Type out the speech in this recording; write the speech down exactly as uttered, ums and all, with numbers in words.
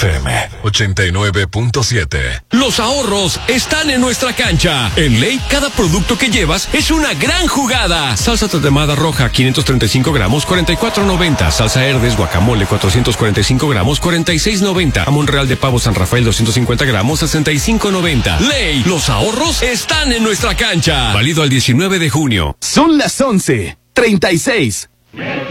F M ochenta y nueve punto siete. Los ahorros están en nuestra cancha. En Ley, cada producto que llevas es una gran jugada. Salsa tatemada roja, quinientos treinta y cinco gramos, cuarenta y cuatro noventa. Salsa Herdes, guacamole, cuatrocientos cuarenta y cinco gramos, cuarenta y seis noventa. Jamón real de pavo San Rafael, doscientos cincuenta gramos, sesenta y cinco noventa. Ley, los ahorros están en nuestra cancha. Válido al diecinueve de junio. Son las once treinta y seis.